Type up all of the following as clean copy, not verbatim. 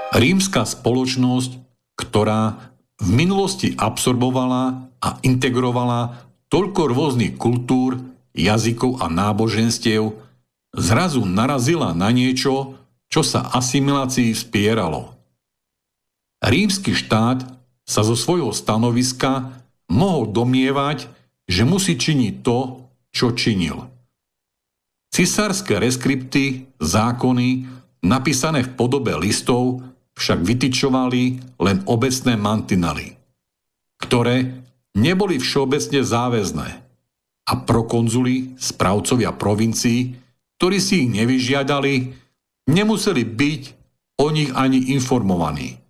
Rímska spoločnosť, ktorá v minulosti absorbovala a integrovala toľko rôznych kultúr, jazykov a náboženstiev, zrazu narazila na niečo, čo sa asimilácii spieralo. Rímsky štát sa zo svojho stanoviska mohol domnievať, že musí činiť to, čo činil. Cisárske reskripty, zákony, napísané v podobe listov, však vytyčovali len obecné mantinely, ktoré neboli všeobecne záväzné a prokonzuli, správcovia provincií, ktorí si ich nevyžiadali, nemuseli byť o nich ani informovaní.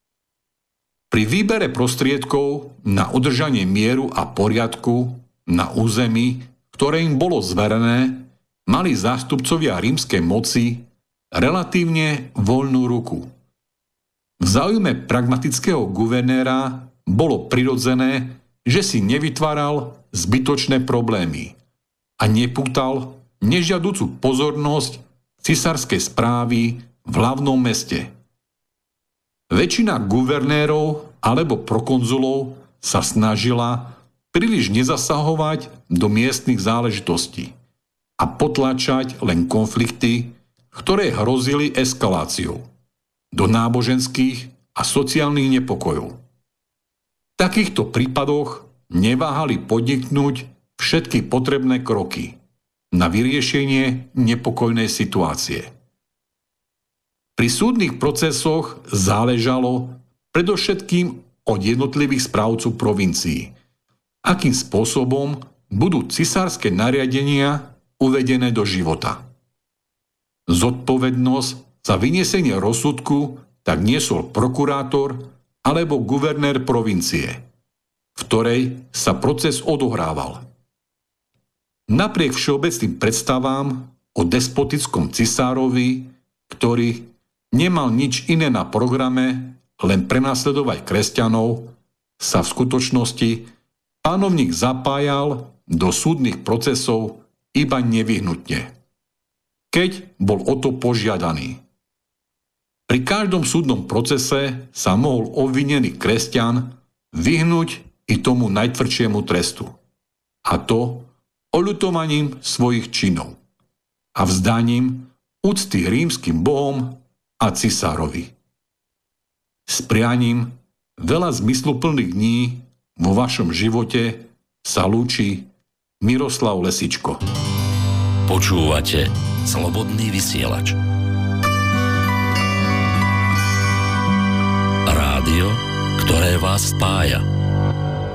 Pri výbere prostriedkov na udržanie mieru a poriadku na území, ktoré im bolo zverené, mali zástupcovia rímskej moci relatívne voľnú ruku. V záujme pragmatického guvernéra bolo prirodzené, že si nevytváral zbytočné problémy a nepútal nežiaducu pozornosť cisárskej správy v hlavnom meste. Väčšina guvernérov alebo prokonzulov sa snažila príliš nezasahovať do miestnych záležitostí a potlačať len konflikty, ktoré hrozili eskaláciou do náboženských a sociálnych nepokojov. V takýchto prípadoch neváhali podniknúť všetky potrebné kroky na vyriešenie nepokojnej situácie. Pri súdnych procesoch záležalo predovšetkým od jednotlivých správcov provincií, akým spôsobom budú cisárske nariadenia uvedené do života. Zodpovednosť za vyniesenie rozsudku tak niesol prokurátor alebo guvernér provincie, v ktorej sa proces odohrával. Napriek všeobecným predstavám o despotickom cisárovi, ktorý nemal nič iné na programe, len prenasledovať kresťanov, sa v skutočnosti pánovník zapájal do súdnych procesov iba nevyhnutne, keď bol o to požiadaný. Pri každom súdnom procese sa mohol obvinený kresťan vyhnúť i tomu najtvrdšiemu trestu, a to oľutovaním svojich činov a vzdaním úcty rímskym bohom a cisárovi. S prianím veľa zmysluplných dní vo vašom živote sa lúči Miroslav Lesičko. Počúvate Slobodný vysielač. Rádio, ktoré vás spája.